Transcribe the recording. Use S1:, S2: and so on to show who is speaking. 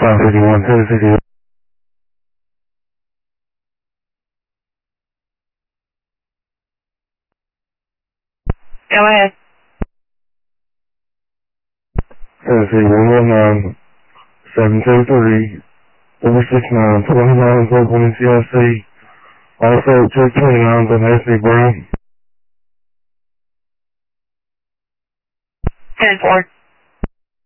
S1: 551, 760.
S2: Go ahead.
S1: 76119, 723, 469, 29, 420 CIC. Also, just 29, the Nancy Brown.
S2: 10-4.